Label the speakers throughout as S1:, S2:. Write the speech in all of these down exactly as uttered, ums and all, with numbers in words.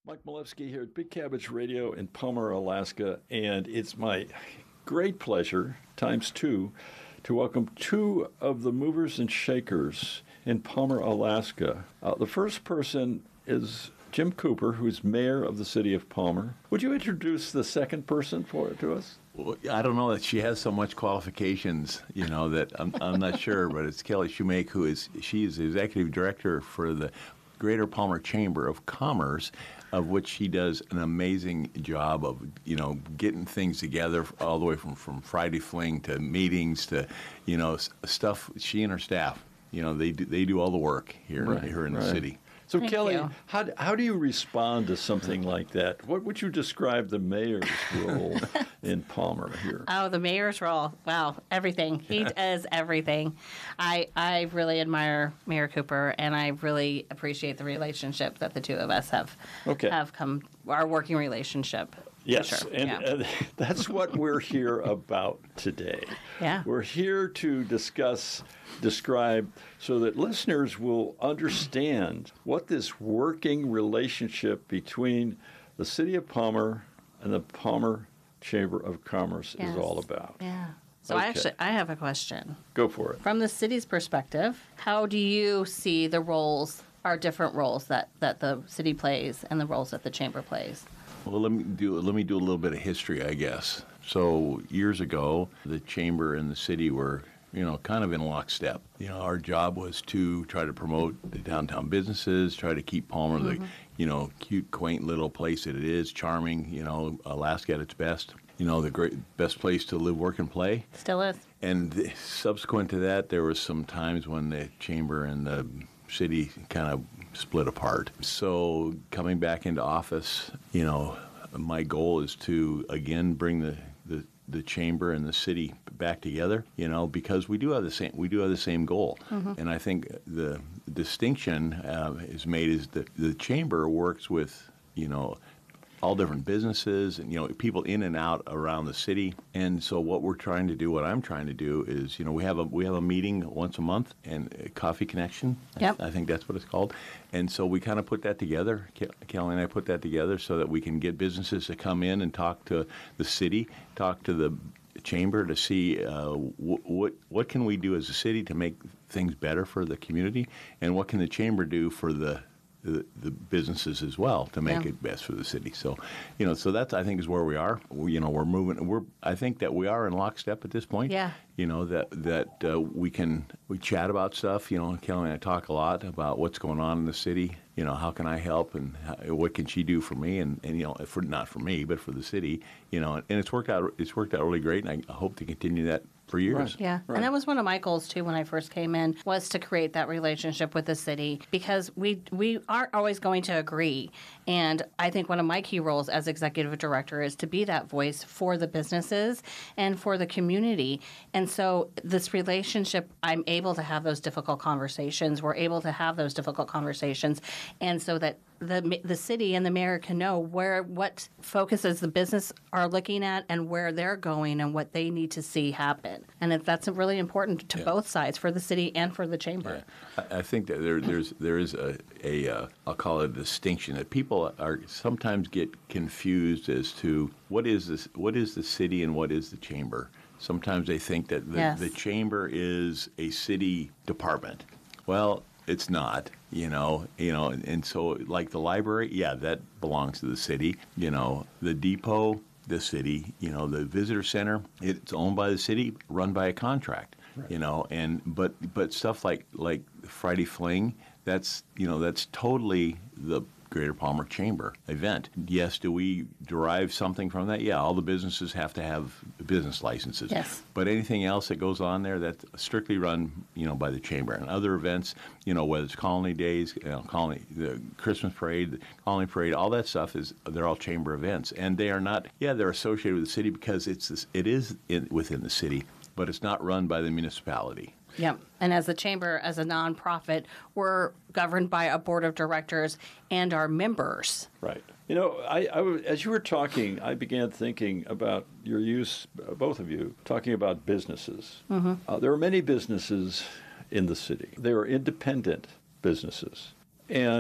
S1: Mike Malevsky here at Big Cabbage Radio in Palmer, Alaska, and it's my great pleasure, times two, to welcome two of the movers and shakers in Palmer, Alaska. Uh, the first person is Jim Cooper, who's mayor of the city of Palmer. Would you introduce the second person for to us?
S2: Well, I don't know that she has so much qualifications, you know, that I'm, I'm not sure, but it's Kelly Shoemake, who is, she is the executive director for the Greater Palmer Chamber of Commerce, of which she does an amazing job of, you know, getting things together all the way from, from Friday Fling to meetings to, you know, stuff. She and her staff, you know, they do, they do all the work here,
S1: right,
S2: here in
S1: right.
S2: the city.
S1: So,
S3: Thank
S1: Kelly,
S3: you.
S1: how, how do you respond to something like that? What would you describe the mayor's role in Palmer here?
S3: Oh, the mayor's role. Wow, everything. He does everything. I I really admire Mayor Cooper, and I really appreciate the relationship that the two of us have
S1: Okay.
S3: have come, our working relationship. for
S1: Yes,
S3: sure.
S1: and
S3: yeah.
S1: uh, that's what we're here about today.
S3: Yeah.
S1: We're here to discuss, describe, so that listeners will understand what this working relationship between the city of Palmer and the Palmer Chamber of Commerce
S3: Yes.
S1: is all about.
S3: Yeah. So I
S1: Okay.
S3: actually I have a question.
S1: Go for it.
S3: From the city's perspective, how do you see the roles, our different roles that, that the city plays and the roles that the chamber plays?
S2: Well, let me do let me do a little bit of history, I guess. So years ago, the chamber and the city were, you know, kind of in lockstep. You know, our job was to try to promote the downtown businesses, try to keep Palmer the, you know, cute, quaint little place that it is, charming, you know, Alaska at its best. You know, the great best place to live, work, and play.
S3: Still is.
S2: And th- subsequent to that, there was some times when the chamber and the city kind of split apart. So coming back into office, you know, my goal is to again bring the, the, the chamber and the city back together, you know, because we do have the same we do have the same goal. Mm-hmm. And I think the distinction uh, is made is that the chamber works with, you know, all different businesses and, you know, people in and out around the city. And so what we're trying to do, what I'm trying to do is, you know, we have a we have a meeting once a month and a Coffee Connection.
S3: Yep.
S2: I, I think that's what it's called. And so we kind of put that together. Ke- Kelly and I put that together so that we can get businesses to come in and talk to the city, talk to the chamber to see uh, w- what what can we do as a city to make things better for the community, and what can the chamber do for the The, the businesses as well to make
S3: Yeah.
S2: it best for the city. So, you know, so that's I think is where we are. We, you know, we're moving. We're I think that we are in lockstep at this point.
S3: Yeah.
S2: You know that that uh, we can we chat about stuff. You know, Kelly and I talk a lot about what's going on in the city. You know, how can I help and how, what can she do for me? And, and you know, for not for me, but for the city. You know, and it's worked out. It's worked out really great, and I hope to continue that for years.
S1: Right.
S3: Yeah,
S1: Right.
S3: and that was one of my goals too when I first came in, was to create that relationship with the city, because we we aren't always going to agree. And I think one of my key roles as executive director is to be that voice for the businesses and for the community. And so this relationship, I'm able to have those difficult conversations. We're able to have those difficult conversations, and so that the the city and the mayor can know where what focuses the business are looking at and where they're going and what they need to see happen. And it, that's really important to
S2: Yeah.
S3: both sides, for the city and for the chamber.
S2: I, I think that there, there's there is a, a uh, I'll call it a distinction that people are sometimes get confused as to what is this, what is the city and what is the chamber. Sometimes they think that the,
S3: Yes.
S2: the chamber is a city department. Well, it's not, you know, you know, and, and so like the library, yeah, that belongs to the city. You know, the depot, the city. You know, the visitor center, it's owned by the city, run by a contract.
S1: Right.
S2: You know, and but but stuff like like Friday Fling, that's you know that's totally the Greater Palmer Chamber event. Yes, do we derive something from that? Yeah, all the businesses have to have business licenses.
S3: Yes.
S2: But anything else that goes on there, that's strictly run, you know, by the chamber. And other events, you know, whether it's Colony Days, you know, Colony, the Christmas Parade, the Colony Parade, all that stuff is they're all chamber events, and they are not. Yeah, they're associated with the city because it's this, it is in, within the city, but it's not run by the municipality.
S3: Yep. And as the chamber, as a nonprofit, we're governed by a board of directors and our members.
S1: Right. You know, I, I w- as you were talking, I began thinking about your use, uh, both of you, talking about businesses. Mm-hmm. Uh, there are many businesses in the city. They are independent businesses. And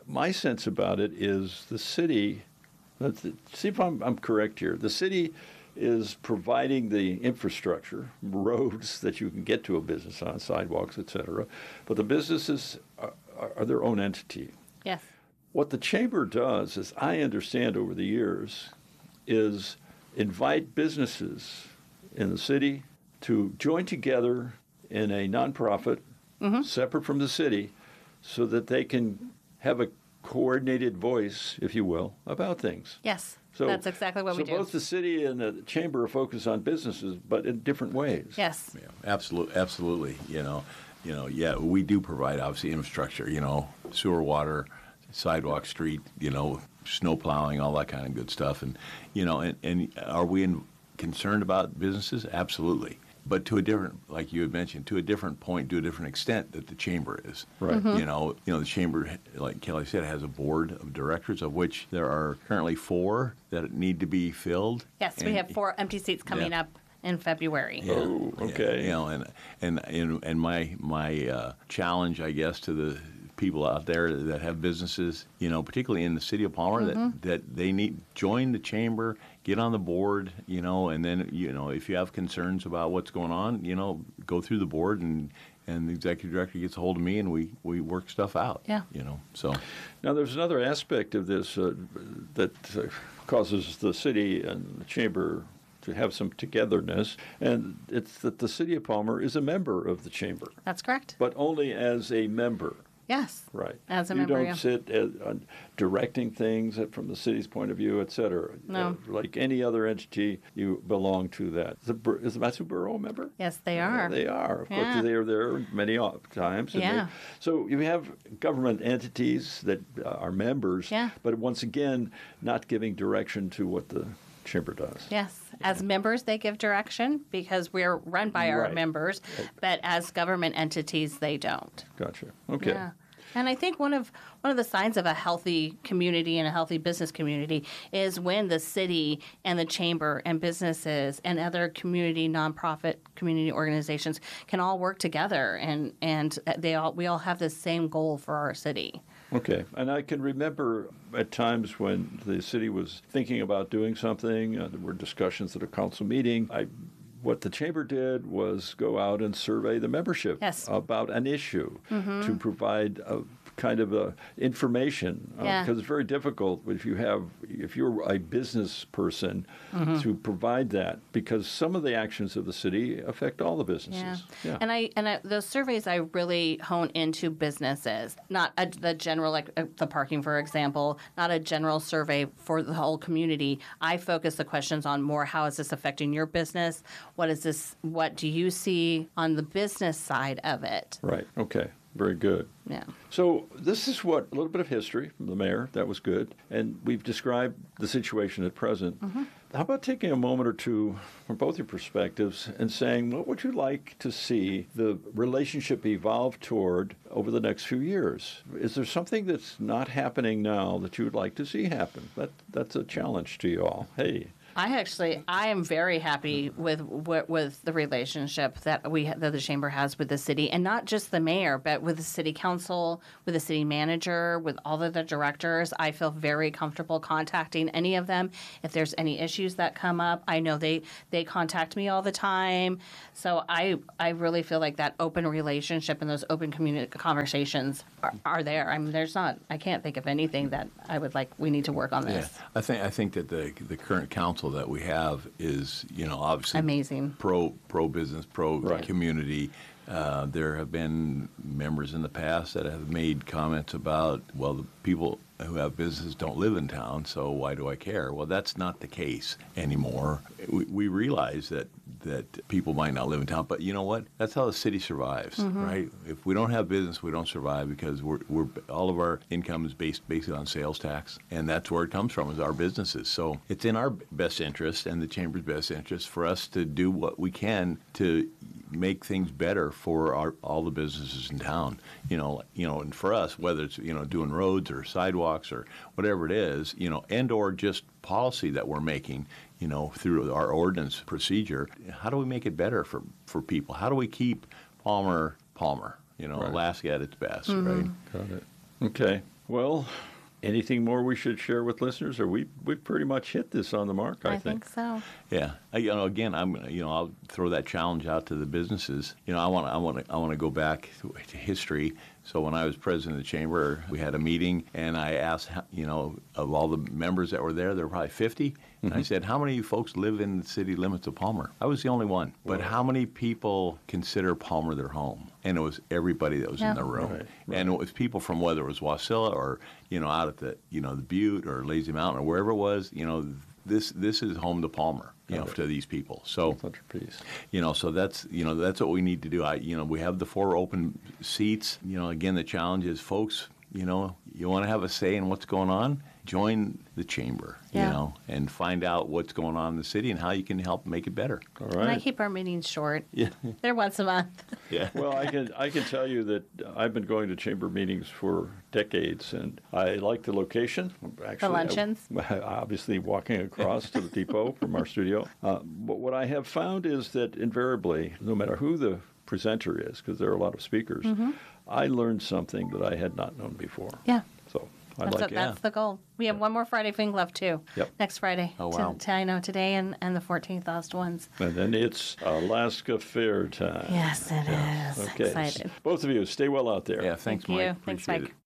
S1: my sense about it is the city, let's see if I'm, I'm correct here, the city is providing the infrastructure, roads that you can get to a business on, sidewalks, et cetera, but the businesses are, are their own entity.
S3: Yes.
S1: What the chamber does, as I understand over the years, is invite businesses in the city to join together in a nonprofit, mm-hmm. separate from the city, so that they can have a coordinated voice, if you will, about things.
S3: Yes,
S1: so,
S3: that's exactly what
S1: so
S3: we do.
S1: So both the city and the chamber are focused on businesses, but in different ways.
S3: Yes.
S2: Yeah, absolutely, absolutely. You know, you know, yeah, we do provide obviously infrastructure. You know, sewer, water, sidewalk, street. You know, snow plowing, all that kind of good stuff. And you know, and, and are we in, concerned about businesses? Absolutely. But to a different, like you had mentioned, to a different point, to a different extent that the chamber is.
S1: Right. Mm-hmm.
S2: You know, you know, the chamber, like Kelly said, has a board of directors, of which there are currently four that need to be filled.
S3: Yes,
S2: and,
S3: we have four empty seats coming
S2: yeah.
S3: up in February.
S2: Yeah,
S1: oh, okay.
S2: Yeah, you know, and and and, and my my uh, challenge, I guess, to the people out there that have businesses, you know, particularly in the city of Palmer, mm-hmm. that, that they need join the chamber, get on the board, you know, and then, you know, if you have concerns about what's going on, you know, go through the board and and the executive director gets a hold of me and we, we work stuff out.
S3: Yeah.
S2: You know, so.
S1: Now, there's another aspect of this uh, that uh, causes the city and the chamber to have some togetherness, and it's that the city of Palmer is a member of the chamber.
S3: That's correct.
S1: But only as a member.
S3: Yes.
S1: Right.
S3: As a
S1: you
S3: member,
S1: don't
S3: yeah.
S1: sit as, uh, directing things from the city's point of view, et cetera.
S3: No.
S1: Uh, like any other entity, you belong to that. Is the, is the Matsu Borough a member?
S3: Yes, they are.
S1: Yeah, they are. Of
S3: Yeah.
S1: course, they are there many times. And
S3: Yeah.
S1: they, so you have government entities that uh, are members,
S3: Yeah.
S1: but once again, not giving direction to what the chamber does.
S3: Yes. As members, they give direction because we're run by our
S1: Right.
S3: members, but as government entities, they don't.
S1: Gotcha. Okay.
S3: Yeah. And I think one of one of the signs of a healthy community and a healthy business community is when the city and the chamber and businesses and other community nonprofit community organizations can all work together and and they all we all have the same goal for our city.
S1: Okay. And I can remember at times when the city was thinking about doing something, uh, there were discussions at a council meeting. I What the chamber did was go out and survey the membership
S3: Yes.
S1: about an issue
S3: Mm-hmm.
S1: to provide a kind of a information uh,
S3: Yeah.
S1: because it's very difficult if you have if you're a business person
S3: Mm-hmm.
S1: to provide that because some of the actions of the city affect all the businesses.
S3: Yeah. And I and I, those surveys I really hone into businesses, not a, the general like uh, the parking, for example, not a general survey for the whole community. I focus the questions on more how is this affecting your business? What is this? What do you see on the business side of it?
S1: Right. Okay. Very good.
S3: Yeah.
S1: So this is what a little bit of history from the mayor. That was good, and we've described the situation at present.
S3: Mm-hmm.
S1: How about taking a moment or two from both your perspectives and saying, what would you like to see the relationship evolve toward over the next few years? Is there something that's not happening now that you would like to see happen? That that's a challenge to you all. Hey.
S3: I actually, I am very happy with with, with the relationship that we that the chamber has with the city, and not just the mayor, but with the city council, with the city manager, with all of the directors. I feel very comfortable contacting any of them if there's any issues that come up. I know they they contact me all the time, so I I really feel like that open relationship and those open communi- conversations are, are there. I mean, there's not. I can't think of anything that I would like. We need to work on this.
S2: Yeah, I think I think that the the current council that we have is, you know, obviously
S3: Amazing.
S2: pro pro business, pro
S1: Right.
S2: community. Uh, there have been members in the past that have made comments about, well, the people who have businesses don't live in town, so why do I care? Well, that's not the case anymore. We, we realize that that people might not live in town, but you know what? That's how the city survives,
S3: Mm-hmm.
S2: right? If we don't have business, we don't survive because we're, we're all of our income is based basically on sales tax, and that's where it comes from, is our businesses. So it's in our best interest and the chamber's best interest for us to do what we can to make things better for our, all the businesses in town. You know, you know, and for us, whether it's, you know, doing roads or sidewalks or whatever it is, you know, and or just policy that we're making, you know, through our ordinance procedure, how do we make it better for, for people? How do we keep Palmer Palmer, you know,
S1: Right.
S2: Alaska at its best,
S3: Mm-hmm.
S2: right?
S1: Got it. Okay. Well, anything more we should share with listeners, or we we've pretty much hit this on the mark, I,
S3: I think so.
S2: Yeah, I, you know, again, I'm, you know, I'll throw that challenge out to the businesses. You know, I want, I want to, I want to go back to, to history. So when I was president of the chamber, we had a meeting, and I asked, you know, of all the members that were there, there were probably fifty, and I said, how many of you folks live in the city limits of Palmer? I was the only one. But how many people consider Palmer their home? And it was everybody that was
S3: Yeah.
S2: in the room.
S1: Right, right.
S2: And it was people from whether it was Wasilla or, you know, out at the, you know, the Butte or Lazy Mountain or wherever it was, you know, this this is home to Palmer, you know,
S1: Got it.
S2: to these people. So,
S1: Centerpiece.
S2: you know, so that's, you know, that's what we need to do. I, you know, we have the four open seats. You know, again, the challenge is, folks, you know, you want to have a say in what's going on, join the chamber,
S3: Yeah.
S2: you know, and find out what's going on in the city and how you can help make it better.
S1: All
S3: And I
S1: right.
S3: keep our meetings short.
S2: Yeah.
S3: They're once a month.
S2: Yeah.
S1: Well, I can I can tell you that I've been going to chamber meetings for decades, and I like the location. Actually, I-
S3: luncheons?
S1: obviously, walking across to the depot from our studio. Uh, but what I have found is that invariably, no matter who the presenter is, because there are a lot of speakers, I learned something that I had not known before.
S3: Yeah.
S1: So I
S3: That's,
S1: like
S3: what-
S1: it.
S3: that's the goal. We have one more Friday Fing Love too.
S1: Yep.
S3: Next Friday.
S2: Oh,
S3: To-
S2: wow.
S3: to- I know today and, and the fourteenth last ones.
S1: And then it's Alaska Fair time.
S3: Yes, it is.
S1: Okay.
S3: Excited.
S1: Both of you, stay well out there.
S2: Yeah, thanks,
S3: Thank you.
S2: Mike.
S3: Thanks,
S2: Appreciate
S3: Mike.
S2: it.